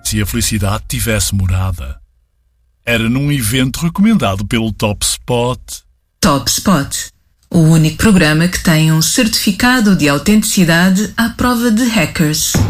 se a felicidade tivesse morada. Era num evento recomendado pelo Top Spot. Top Spot, o único programa que tem um certificado de autenticidade à prova de hackers.